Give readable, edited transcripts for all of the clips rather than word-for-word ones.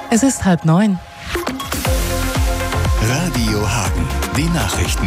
Es ist 8:30. Radio Hagen, die Nachrichten.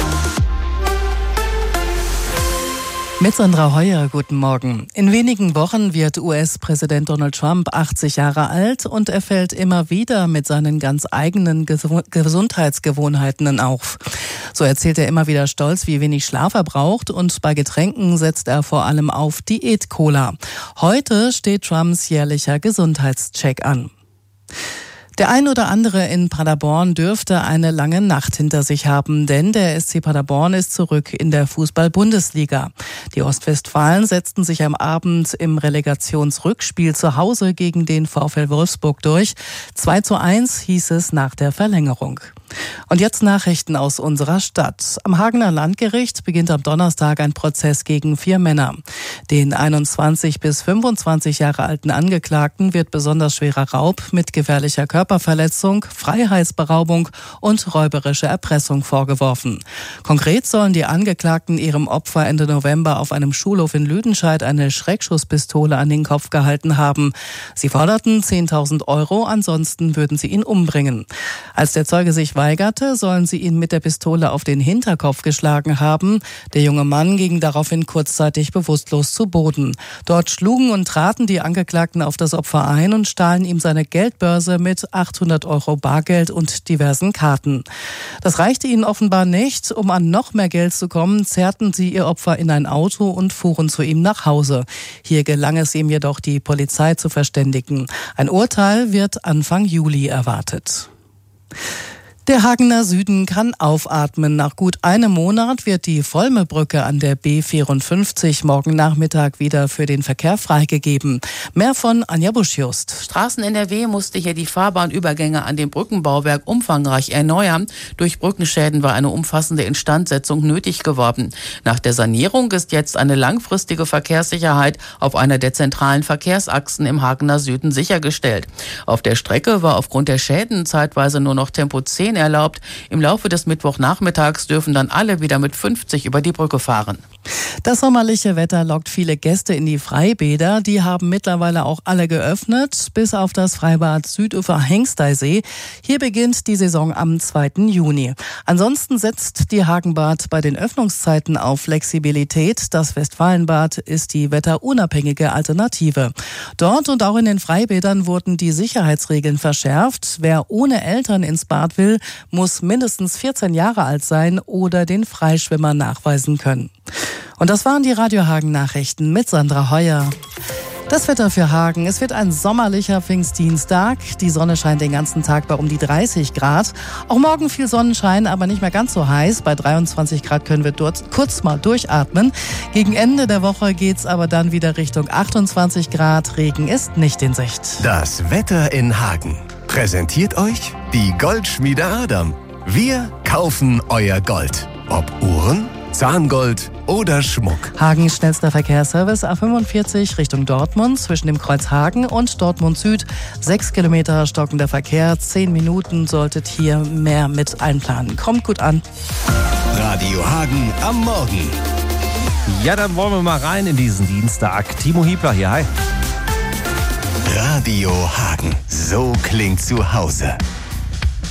Mit Sandra Heuer, guten Morgen. In wenigen Wochen wird US-Präsident Donald Trump 80 Jahre alt und er fällt immer wieder mit seinen ganz eigenen Gesundheitsgewohnheiten auf. So erzählt er immer wieder stolz, wie wenig Schlaf er braucht, und bei Getränken setzt er vor allem auf Diät-Cola. Heute steht Trumps jährlicher Gesundheitscheck an. Der ein oder andere in Paderborn dürfte eine lange Nacht hinter sich haben, denn der SC Paderborn ist zurück in der Fußball-Bundesliga. Die Ostwestfalen setzten sich am Abend im Relegationsrückspiel zu Hause gegen den VfL Wolfsburg durch. 2:1 hieß es nach der Verlängerung. Und jetzt Nachrichten aus unserer Stadt. Am Hagener Landgericht beginnt am Donnerstag ein Prozess gegen 4 Männer. Den 21 bis 25 Jahre alten Angeklagten wird besonders schwerer Raub mit gefährlicher Körperverletzung, Freiheitsberaubung und räuberische Erpressung vorgeworfen. Konkret sollen die Angeklagten ihrem Opfer Ende November auf einem Schulhof in Lüdenscheid eine Schreckschusspistole an den Kopf gehalten haben. Sie forderten 10.000 €, ansonsten würden sie ihn umbringen. Als der Zeuge sich weigerte, sollen sie ihn mit der Pistole auf den Hinterkopf geschlagen haben. Der junge Mann ging daraufhin kurzzeitig bewusstlos zu Boden. Dort schlugen und traten die Angeklagten auf das Opfer ein und stahlen ihm seine Geldbörse mit 800 € Bargeld und diversen Karten. Das reichte ihnen offenbar nicht. Um an noch mehr Geld zu kommen, zerrten sie ihr Opfer in ein Auto und fuhren zu ihm nach Hause. Hier gelang es ihm jedoch, die Polizei zu verständigen. Ein Urteil wird Anfang Juli erwartet. Der Hagener Süden kann aufatmen. Nach gut einem Monat wird die Volmebrücke an der B54 morgen Nachmittag wieder für den Verkehr freigegeben. Mehr von Anja Busch-Just. Straßen-NRW musste hier die Fahrbahnübergänge an dem Brückenbauwerk umfangreich erneuern. Durch Brückenschäden war eine umfassende Instandsetzung nötig geworden. Nach der Sanierung ist jetzt eine langfristige Verkehrssicherheit auf einer der zentralen Verkehrsachsen im Hagener Süden sichergestellt. Auf der Strecke war aufgrund der Schäden zeitweise nur noch Tempo 10 erlaubt. Im Laufe des Mittwochnachmittags dürfen dann alle wieder mit 50 über die Brücke fahren. Das sommerliche Wetter lockt viele Gäste in die Freibäder. Die haben mittlerweile auch alle geöffnet, bis auf das Freibad Südufer Hengsteysee. Hier beginnt die Saison am 2. Juni. Ansonsten setzt die Hagenbad bei den Öffnungszeiten auf Flexibilität. Das Westfalenbad ist die wetterunabhängige Alternative. Dort und auch in den Freibädern wurden die Sicherheitsregeln verschärft. Wer ohne Eltern ins Bad will, muss mindestens 14 Jahre alt sein oder den Freischwimmer nachweisen können. Und das waren die Radio Hagen Nachrichten mit Sandra Heuer. Das Wetter für Hagen. Es wird ein sommerlicher Pfingstdienstag. Die Sonne scheint den ganzen Tag bei um die 30 Grad. Auch morgen viel Sonnenschein, aber nicht mehr ganz so heiß. Bei 23 Grad können wir dort kurz mal durchatmen. Gegen Ende der Woche geht's aber dann wieder Richtung 28 Grad. Regen ist nicht in Sicht. Das Wetter in Hagen. Präsentiert euch die Goldschmiede Adam. Wir kaufen euer Gold. Ob Uhren, Zahngold oder Schmuck. Hagens schnellster Verkehrsservice A45 Richtung Dortmund zwischen dem Kreuz Hagen und Dortmund Süd. 6 Kilometer stockender Verkehr. 10 Minuten solltet hier mehr mit einplanen. Kommt gut an. Radio Hagen am Morgen. Ja, dann wollen wir mal rein in diesen Dienstag. Timo Hiebler hier, hi. Radio Hagen. So klingt zu Hause.